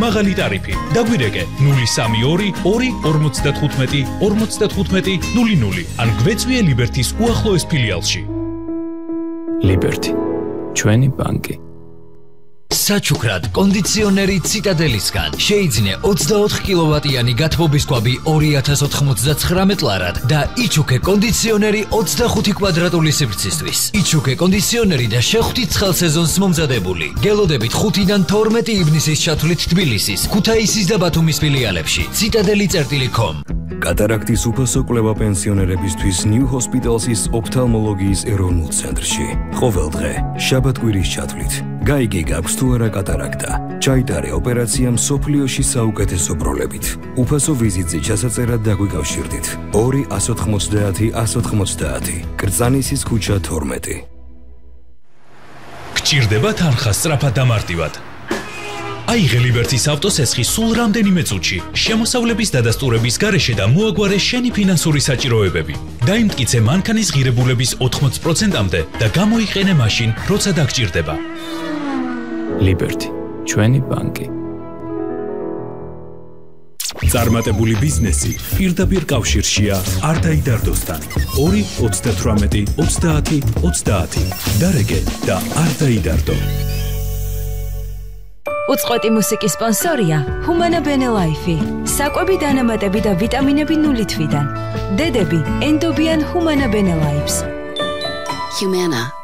მაღალი ტარიფი. დაგვირეკე 032 255 55 00 ან გვეწვიე ლიბერთის უახლოეს ფილიალში. ლიბერთი, ჩვენი ბანკი. საჩუქრად კონდიციონერი ციტადელისგან შეიძინე 24 კილოვატიანი გათბობის კვაბი 2099 ლარად და იჩუქე კონდიციონერი 25 კვადრატული სივრცისთვის. იჩუქე კონდიციონერი და შეხვდით ცხელ სეზონს მომზადებული. გელოდებით 5-დან 12 ივნისის ჩათვლით თბილისის, ქუთაისის და ბათუმის ფილიალებში. citadeli.com კატარაქტის უფასო კვლევა პენსიონერებისთვის New Hospital's ოფთალმოლოგიის ეროვნულ ცენტრში. ყოველ დღე შაბათ-კვირის ჩათვლით. გაიგე გაქვს თუ არა კატარაქტა. ჩაიტარე ოპერაცია მსოფლიოში საუკეთესო ბროლებით. უფასო ვიზიტზე ჩასაწერად დაგვიკავშირდით. 2 190 190. კრწანისის ქუჩა 12. გჭირდება თანხა სწრაფად და მარტივად. აიღე ლიბერთის ავტოსესხი სულ რამდენიმე წუთში. შემოსავლების დადასტურების გარეშე და მოაგვარე შენი ფინანსური საჭიროებები. დაიმტკიცე მანქანის ღირებულების 80%-მდე და გამოიყენე მაშინ, როცა დაგჭირდება. ლიბერთი, ჩვენი ბანკი. წარმატებული ბიზნესი პირდაპირ კავშირშია არ დაიდარდოსთან. 2 38 30 30. დარეგე და არ დაიდარდო. უწყვეტი მუსიკის სპონსორია Humana Bene Life. საკვები დანამატები და ვიტამინები 0 თვიდან. დედები ენდობიან Humana Bene Lives. Humana